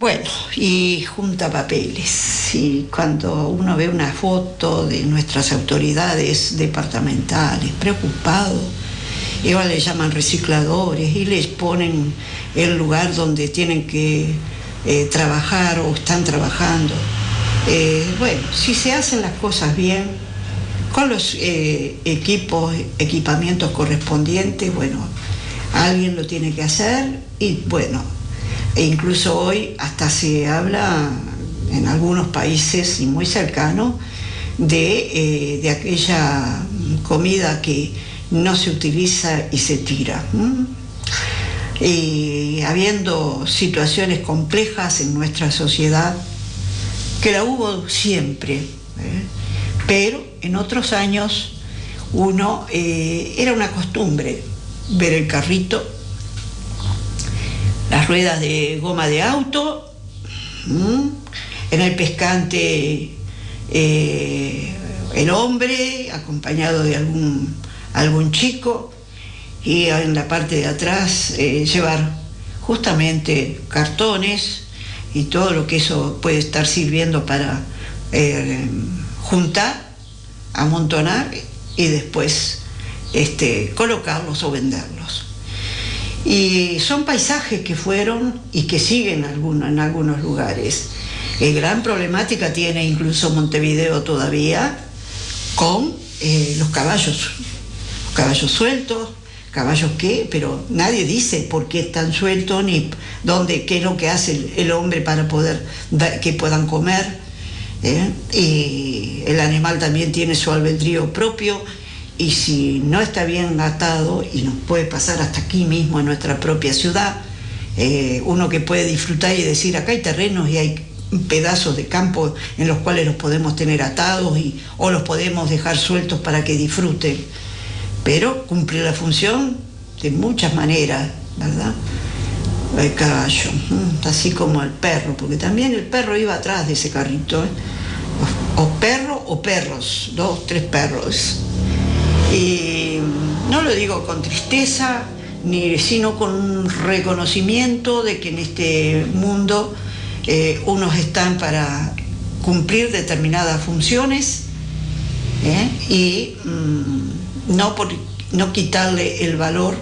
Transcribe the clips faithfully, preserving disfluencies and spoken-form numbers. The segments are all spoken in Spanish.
Bueno, y junta papeles. Y cuando uno ve una foto de nuestras autoridades departamentales preocupados, y ahora le llaman recicladores y les ponen el lugar donde tienen que eh, trabajar o están trabajando. Eh, bueno, si se hacen las cosas bien, con los eh, equipos, equipamientos correspondientes, bueno, alguien lo tiene que hacer y bueno, e incluso hoy hasta se habla en algunos países y muy cercanos de, eh, de aquella comida que no se utiliza y se tira. ¿Mm? Y habiendo situaciones complejas en nuestra sociedad, que la hubo siempre, ¿eh? Pero en otros años uno eh, era una costumbre ver el carrito, las ruedas de goma de auto, ¿m? En el pescante eh, el hombre acompañado de algún, algún chico, y en la parte de atrás eh, llevar justamente cartones y todo lo que eso puede estar sirviendo para eh, juntar, amontonar y después este, colocarlos o venderlos. Y son paisajes que fueron y que siguen alguno, en algunos lugares. Eh, gran problemática tiene incluso Montevideo todavía con eh, los caballos, los caballos sueltos, caballos qué, pero nadie dice por qué están sueltos ni dónde, qué es lo que hace el, el hombre para poder da, que puedan comer. ¿eh? Y el animal también tiene su albedrío propio. Y si no está bien atado, y nos puede pasar hasta aquí mismo en nuestra propia ciudad, eh, uno que puede disfrutar y decir, acá hay terrenos y hay pedazos de campo en los cuales los podemos tener atados y, o los podemos dejar sueltos para que disfruten, pero cumple la función de muchas maneras, ¿verdad? El caballo, así como el perro, porque también el perro iba atrás de ese carrito, ¿eh? o, o perro o perros, dos, tres perros. Y no lo digo con tristeza, ni, sino con un reconocimiento de que en este mundo eh, unos están para cumplir determinadas funciones ¿eh? y mm, no, por, no quitarle el valor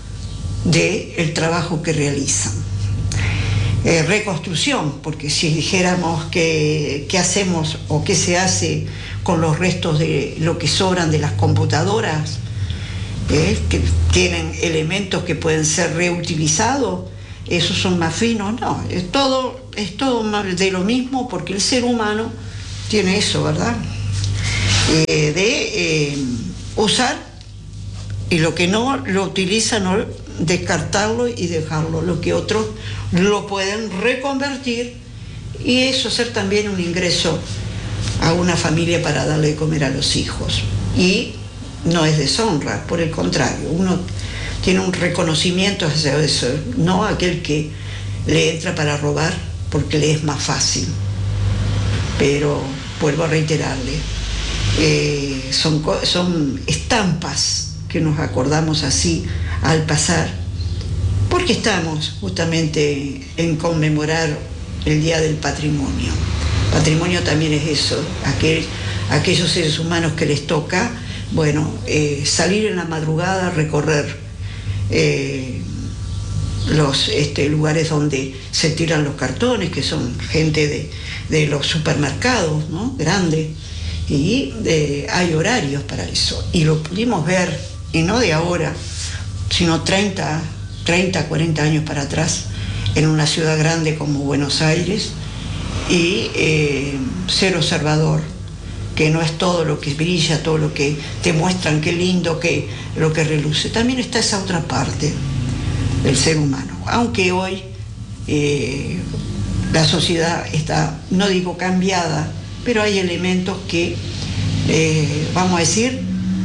del trabajo que realizan. Eh, reconstrucción, porque si dijéramos que, qué hacemos o qué se hace con los restos de lo que sobran de las computadoras, eh, que tienen elementos que pueden ser reutilizados, esos son más finos, no, es todo, es todo de lo mismo, porque el ser humano tiene eso, ¿verdad? Eh, de eh, usar, y lo que no lo utiliza, no descartarlo y dejarlo, lo que otros lo pueden reconvertir, y eso ser también un ingreso a una familia para darle de comer a los hijos. Y no es deshonra, por el contrario, uno tiene un reconocimiento hacia eso, no aquel que le entra para robar porque le es más fácil. Pero vuelvo a reiterarle, eh, son, son estampas que nos acordamos así al pasar, porque estamos justamente en conmemorar el Día del Patrimonio. Patrimonio también es eso, aquel, aquellos seres humanos que les toca, bueno, eh, salir en la madrugada, recorrer eh, los este, lugares donde se tiran los cartones, que son gente de, de los supermercados, ¿no? Grandes, y eh, hay horarios para eso. Y lo pudimos ver, y no de ahora, sino treinta, cuarenta años para atrás, en una ciudad grande como Buenos Aires, y eh, ser observador, que no es todo lo que brilla, todo lo que te muestran, qué lindo, que, lo que reluce. También está esa otra parte del ser humano. Aunque hoy eh, la sociedad está, no digo cambiada, pero hay elementos que, eh, vamos a decir,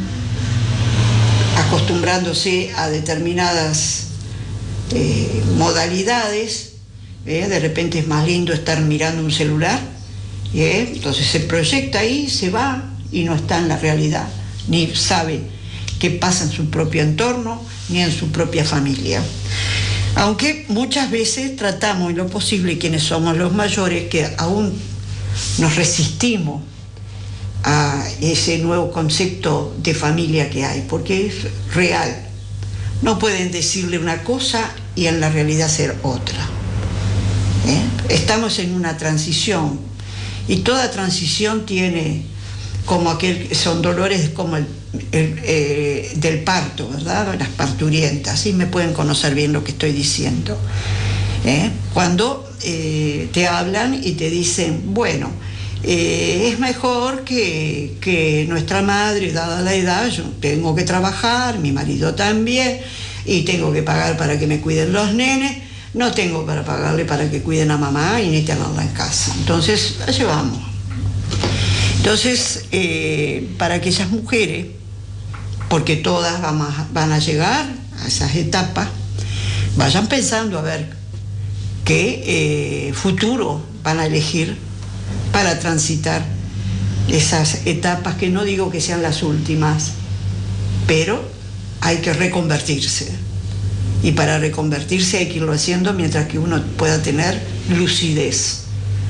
acostumbrándose a determinadas eh, modalidades, eh, de repente es más lindo estar mirando un celular, eh, entonces se proyecta ahí, se va y no está en la realidad, ni sabe qué pasa en su propio entorno, ni en su propia familia. Aunque muchas veces tratamos en lo posible, quienes somos los mayores, que aún nos resistimos a ese nuevo concepto de familia que hay, porque es real. No pueden decirle una cosa y en la realidad ser otra. ¿Eh? Estamos en una transición y toda transición tiene como aquel, son dolores como el, el eh, del parto, ¿verdad? Las parturientas, ¿sí? Me pueden conocer bien lo que estoy diciendo. ¿Eh? Cuando eh, te hablan y te dicen, bueno, eh, es mejor que, que nuestra madre, dada la edad, yo tengo que trabajar, mi marido también, y tengo que pagar para que me cuiden los nenes, no tengo para pagarle para que cuiden a mamá y ni tenerla en casa. Entonces, la llevamos. Entonces, eh, para aquellas mujeres, porque todas van a, van a llegar a esas etapas, vayan pensando a ver qué eh, futuro van a elegir para transitar esas etapas, que no digo que sean las últimas, pero hay que reconvertirse. Y para reconvertirse hay que irlo haciendo mientras que uno pueda tener lucidez,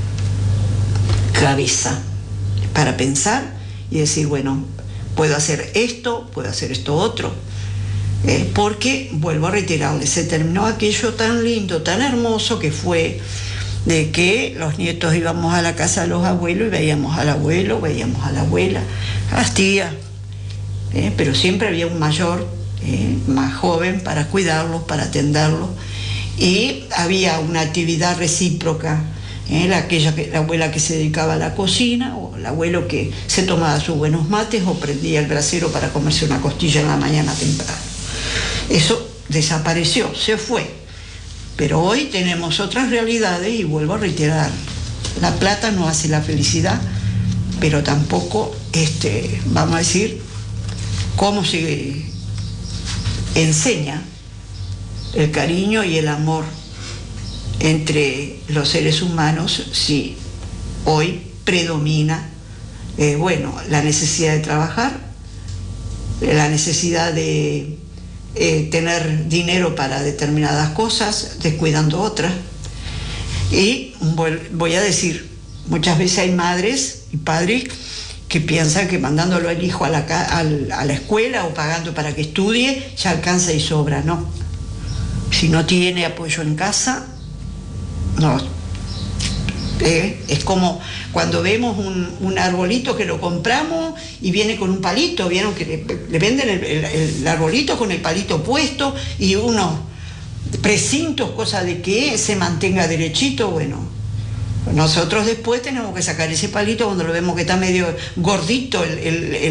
cabeza, para pensar y decir, bueno, puedo hacer esto, puedo hacer esto otro. Eh, porque, vuelvo a reiterarles, se terminó aquello tan lindo, tan hermoso que fue de que los nietos íbamos a la casa de los abuelos y veíamos al abuelo, veíamos a la abuela, a las tías, eh, pero siempre había un mayor, eh, más joven, para cuidarlos, para atenderlos, y había una actividad recíproca. ¿Eh? La, aquella que, la abuela que se dedicaba a la cocina, o el abuelo que se tomaba sus buenos mates o prendía el brasero para comerse una costilla en la mañana temprano. Eso desapareció, se fue. Pero hoy tenemos otras realidades y vuelvo a reiterar, la plata no hace la felicidad, pero tampoco, este, vamos a decir, cómo se enseña el cariño y el amor entre los seres humanos si hoy predomina, eh, bueno, la necesidad de trabajar, la necesidad de eh, tener dinero para determinadas cosas, descuidando otras. Y voy a decir, muchas veces hay madres y padres que piensan que mandándolo al hijo a la, a la escuela o pagando para que estudie ya alcanza y sobra. No, si no tiene apoyo en casa, no. Eh, es como cuando vemos un, un arbolito que lo compramos y viene con un palito, vieron que le, le venden el, el, el arbolito con el palito puesto y unos precintos, cosa de que se mantenga derechito. Bueno, nosotros después tenemos que sacar ese palito cuando lo vemos que está medio gordito el, el, el